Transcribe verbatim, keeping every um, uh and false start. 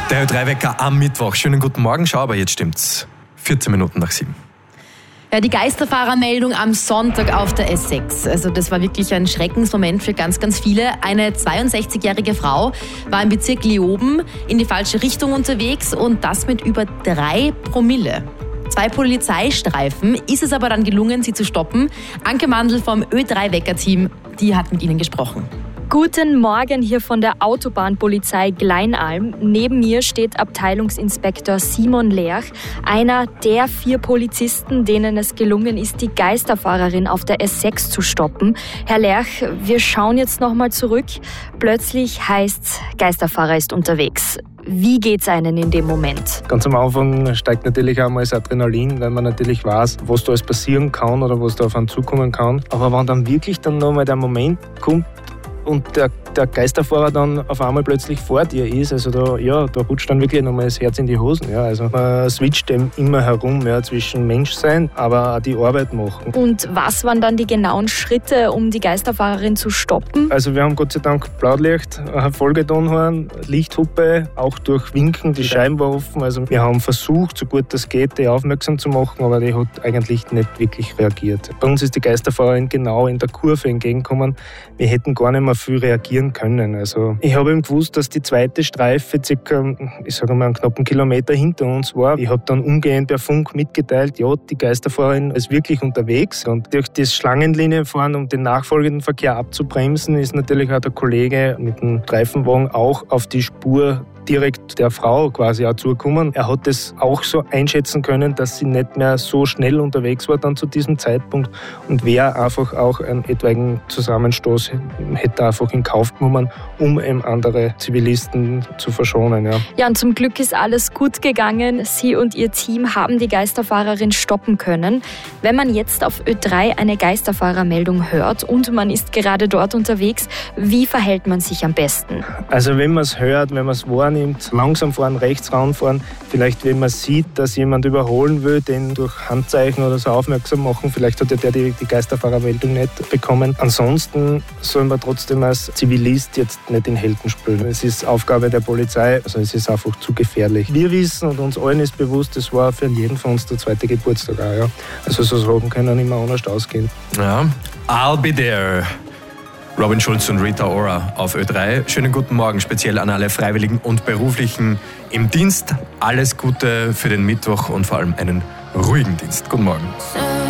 Der Ö drei Wecker am Mittwoch. Schönen guten Morgen. Schau, aber jetzt stimmt's. vierzehn Minuten nach sieben. Ja, die Geisterfahrermeldung am Sonntag auf der S sechs. Also das war wirklich ein Schreckensmoment für ganz, ganz viele. Eine zweiundsechzigjährige Frau war im Bezirk Leoben in die falsche Richtung unterwegs und das mit über drei Promille. Zwei Polizeistreifen ist es aber dann gelungen, sie zu stoppen. Anke Mandl vom Ö drei Wecker-Team, die hat mit Ihnen gesprochen. Guten Morgen hier von der Autobahnpolizei Gleinalm. Neben mir steht Abteilungsinspektor Simon Lerch, einer der vier Polizisten, denen es gelungen ist, die Geisterfahrerin auf der S sechs zu stoppen. Herr Lerch, wir schauen jetzt nochmal zurück. Plötzlich heißt's, Geisterfahrer ist unterwegs. Wie geht's einen in dem Moment? Ganz am Anfang steigt natürlich einmal das Adrenalin, weil man natürlich weiß, was da alles passieren kann oder was da auf einen zukommen kann. Aber wenn dann wirklich dann nochmal der Moment kommt, und der, der Geisterfahrer dann auf einmal plötzlich vor dir ist, also da, ja, da rutscht dann wirklich nochmal das Herz in die Hosen. Ja. Also man switcht dem immer herum, ja, zwischen Menschsein, aber auch die Arbeit machen. Und was waren dann die genauen Schritte, um die Geisterfahrerin zu stoppen? Also wir haben Gott sei Dank Blaulicht vollgetan haben, Lichthupe, auch durch Winken, die Scheiben war offen. Also wir haben versucht, so gut das geht, die aufmerksam zu machen, aber die hat eigentlich nicht wirklich reagiert. Bei uns ist die Geisterfahrerin genau in der Kurve entgegengekommen. Wir hätten gar nicht mehr viel reagieren können. Also ich habe eben gewusst, dass die zweite Streife circa, ich sage mal, einen knappen Kilometer hinter uns war. Ich habe dann umgehend per Funk mitgeteilt, ja, die Geisterfahrerin ist wirklich unterwegs. Und durch das Schlangenlinienfahren, um den nachfolgenden Verkehr abzubremsen, ist natürlich auch der Kollege mit dem Streifenwagen auch auf die Spur direkt der Frau quasi auch zugekommen. Er hat es auch so einschätzen können, dass sie nicht mehr so schnell unterwegs war dann zu diesem Zeitpunkt und wäre einfach auch einen etwaigen Zusammenstoß hätte einfach in Kauf genommen, um eben andere Zivilisten zu verschonen. Ja. ja, und zum Glück ist alles gut gegangen. Sie und Ihr Team haben die Geisterfahrerin stoppen können. Wenn man jetzt auf Ö drei eine Geisterfahrermeldung hört und man ist gerade dort unterwegs, wie verhält man sich am besten? Also wenn man es hört, wenn man es wahrnimmt, langsam fahren, rechts ranfahren. Vielleicht, wenn man sieht, dass jemand überholen will, den durch Handzeichen oder so aufmerksam machen. Vielleicht hat ja der die, die Geisterfahrermeldung nicht bekommen. Ansonsten soll man trotzdem als Zivilist jetzt nicht in Helden spielen. Es ist Aufgabe der Polizei, also es ist einfach zu gefährlich. Wir wissen und uns allen ist bewusst, es war für jeden von uns der zweite Geburtstag auch, ja. Also so Sachen können immer anders ausgehen. Ja, I'll be there. Robin Schulz und Rita Ora auf Ö drei. Schönen guten Morgen, speziell an alle Freiwilligen und Beruflichen im Dienst. Alles Gute für den Mittwoch und vor allem einen ruhigen Dienst. Guten Morgen.